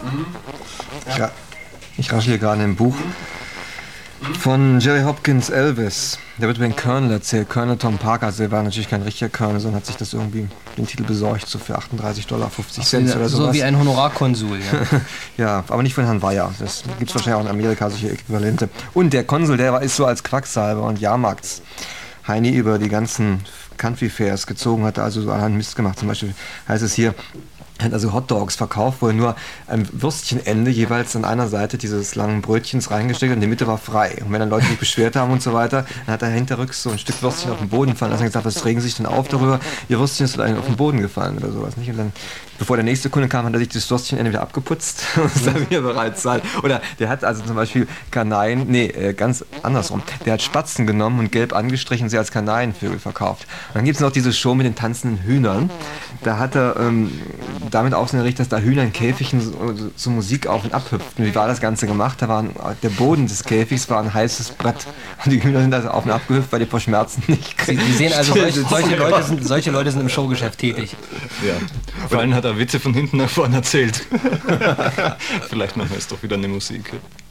Ja. Ich raschel hier gerade im Buch von Jerry Hopkins, Elvis. Der wird über den Colonel erzählt. Colonel Tom Parker, also der war natürlich kein richtiger Colonel, sondern hat sich das irgendwie den Titel besorgt, so für $38,50 oder sowas. So wie ein Honorarkonsul, ja. Ja, aber nicht von Herrn Weyer. Das gibt es wahrscheinlich auch in Amerika, solche Äquivalente. Und der Konsul, ist so als Quacksalber und Jahrmarkts-Heini über die ganzen Country Fairs gezogen, hat also so allerhand Mist gemacht. Zum Beispiel heißt es hier, hat also Hotdogs verkauft, wo er nur ein Würstchenende jeweils an einer Seite dieses langen Brötchens reingesteckt und in der Mitte war frei. Und wenn dann Leute sich beschwert haben und so weiter, dann hat er hinterrücks so ein Stück Würstchen auf den Boden fallen lassen und gesagt, was regen sich denn auf darüber? Ihr Würstchen ist auf den Boden gefallen oder sowas, nicht? Und dann, bevor der nächste Kunde kam, hat er sich das Würstchenende wieder abgeputzt und ist dann wieder bereit zahlt. Oder der hat also zum Beispiel ganz andersrum. Der hat Spatzen genommen und gelb angestrichen und sie als Kanarienvögel verkauft. Und dann gibt es noch diese Show mit den tanzenden Hühnern. Da hat er damit ausgerichtet, dass da Hühner in Käfigen so Musik auf und ab hüpften. Wie war das Ganze gemacht? Der Boden des Käfigs war ein heißes Brett. Und die Hühner sind also auf und ab gehüpft, weil die vor Schmerzen nicht kriegen. Sie sehen also, solche Leute sind im Showgeschäft tätig. Ja. Vor allem hat er Witze von hinten nach vorne erzählt. Vielleicht machen wir jetzt doch wieder eine Musik.